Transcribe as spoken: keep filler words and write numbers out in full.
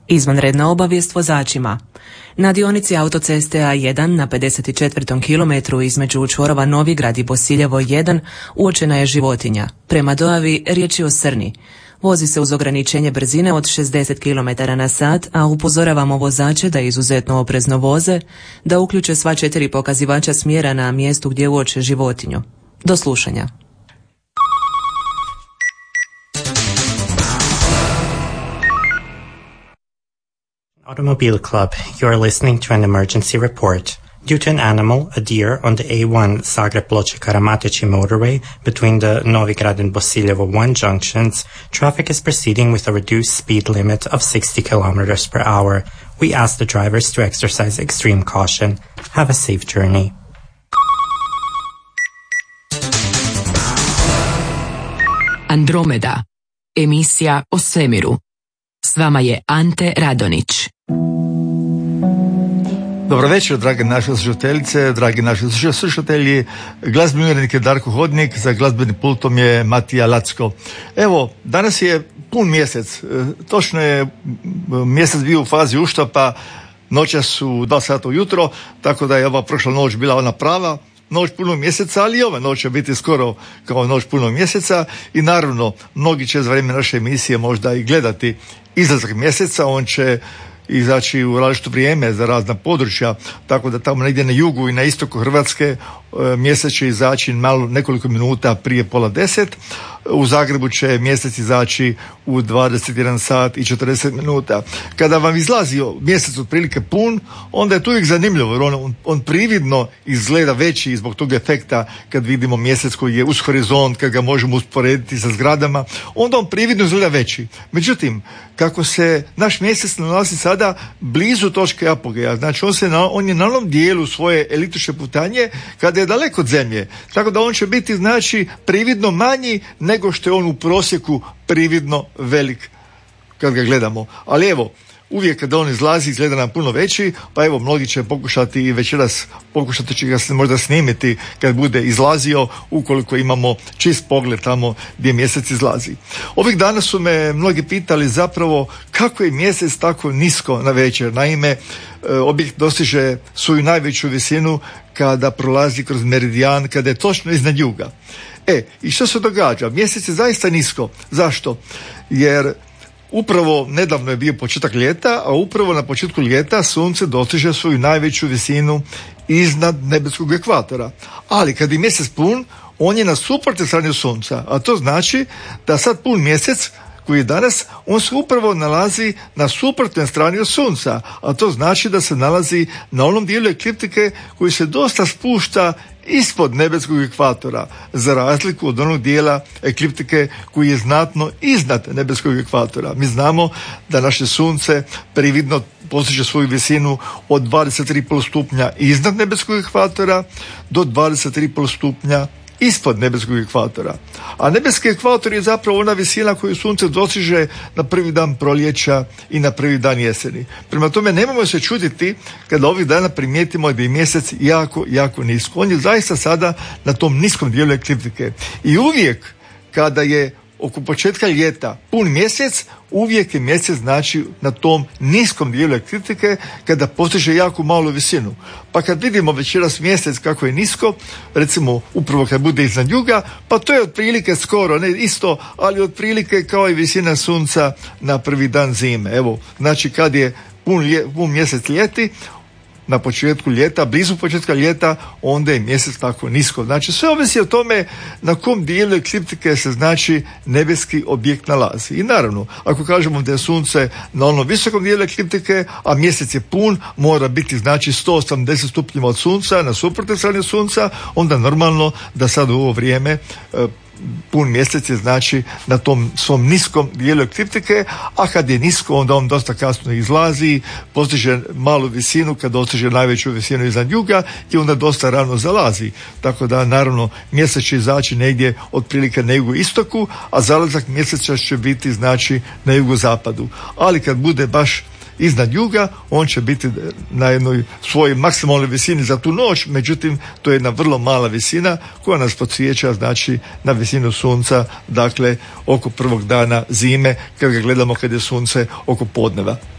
Izvanredna obavijest vozačima. Na dionici autoceste A jedan na pedeset četvrtom kilometru između čvorova Novigrad i Bosiljevo jedan uočena je životinja. Prema dojavi riječ je o srni. Vozi se uz ograničenje brzine od šezdeset kilometara na sat, a upozoravamo vozače da izuzetno oprezno voze, da uključe sva četiri pokazivača smjera na mjestu gdje uoče životinju. Do slušanja. Automobile Club, you are listening to an emergency report. Due to an animal, a deer, on the A one Zagreb-Ploče-Karamatici motorway between the Novigrad and Bosiljevo one junctions, traffic is proceeding with a reduced speed limit of sixty kilometers per hour. We ask the drivers to exercise extreme caution. Have a safe journey. Andromeda, emisija o svemiru. S vama je Ante Radonić. Dobro večer, drage naše slušateljice, dragi naši slušatelji. Glazbeni urednik je Darko Hodnik, za glazbenim pultom je Matija Lacko. Evo, danas je pun mjesec, točno je mjesec bio u fazi uštapa, noćas su dva sata ujutro, tako da je ova prošla noć bila ona prava noć punog mjeseca, ali i ova noć će biti skoro kao noć punog mjeseca i naravno, mnogi će za vrijeme naše emisije možda i gledati izlazak mjeseca, on će izaći u različito vrijeme za razna područja, tako da tamo negdje na jugu i na istoku Hrvatske mjesec će izaći malo nekoliko minuta prije pola deset. U Zagrebu će mjesec izaći u dvadeset jedan sat i četrdeset minuta. Kada vam izlazi mjesec otprilike pun, onda je to uvijek zanimljivo, jer on, on prividno izgleda veći i zbog tog efekta kad vidimo mjesec koji je uz horizont, kad ga možemo usporediti sa zgradama, onda on prividno izgleda veći. Međutim, kako se naš mjesec nalazi sada blizu točke apogeja, znači on, se na, on je na onom dijelu svoje eliptične putanje kada je daleko od zemlje, tako da on će biti znači prividno manji nego što je on u prosjeku prividno velik kad ga gledamo. Ali evo, uvijek kada on izlazi izgleda nam puno veći, pa evo mnogi će pokušati i večeras pokušati će ga se možda snimiti kad bude izlazio, ukoliko imamo čist pogled tamo gdje mjesec izlazi. Ovih dana su me mnogi pitali zapravo kako je mjesec tako nisko na večer. Naime, objekt dostiže svoju najveću visinu kada prolazi kroz meridijan, kada je točno iznad juga. E, i što se događa? Mjesec je zaista nisko. Zašto? Jer upravo nedavno je bio početak ljeta, a upravo na početku ljeta sunce dostiže svoju najveću visinu iznad nebeskog ekvatora. Ali kad je mjesec pun, on je na suprotnoj strani sunca, a to znači da sad pun mjesec koji je danas, on se upravo nalazi na suprotnoj strani od sunca, a to znači da se nalazi na onom dijelu ekliptike koji se dosta spušta ispod nebeskog ekvatora, za razliku od onog dijela ekliptike koji je znatno iznad nebeskog ekvatora. Mi znamo da naše sunce prividno postiže svoju visinu od dvadeset tri i pol stupnja iznad nebeskog ekvatora do dvadeset tri i pol stupnja ispod nebeskog ekvatora. A nebeski ekvator je zapravo ona visina koju sunce dostiže na prvi dan proljeća i na prvi dan jeseni. Prema tome nemojmo se čuditi kada ovih dana primijetimo da je mjesec jako, jako nisko. On je zaista sada na tom niskom dijelu ekliptike. I uvijek kada je oko početka ljeta pun mjesec, uvijek je mjesec znači na tom niskom dijelu ekliptike kada postiže jako malu visinu. Pa kad vidimo večeras mjesec kako je nisko, recimo upravo kad bude iznad juga, pa to je otprilike skoro, ne isto, ali otprilike kao i visina sunca na prvi dan zime. Evo, znači kad je pun, lje, pun mjesec ljeti, na početku ljeta, blizu početka ljeta, onda je mjesec tako nisko. Znači sve ovisi o tome na kom dijelu ekliptike se znači nebeski objekt nalazi. I naravno, ako kažemo da je sunce na onom visokom dijelu ekliptike, a mjesec je pun, mora biti znači sto osamdeset stupnjeva od sunca, na suprotnoj strani sunca, onda normalno da sad u ovo vrijeme pun mjesec je znači na tom svom niskom dijelu ekliptike, a kad je nisko onda on dosta kasno izlazi, postiže malu visinu, kad dostiže najveću visinu iznad juga i onda dosta rano zalazi. Tako da naravno mjesec će izaći negdje otprilike na jugu istoku, a zalazak mjeseca će biti znači na jugu zapadu. Ali kad bude baš iznad juga, on će biti na jednoj svojoj maksimalnoj visini za tu noć, međutim to je jedna vrlo mala visina koja nas podsjeća znači na visinu sunca, dakle oko prvog dana zime kad ga gledamo kad je sunce oko podneva.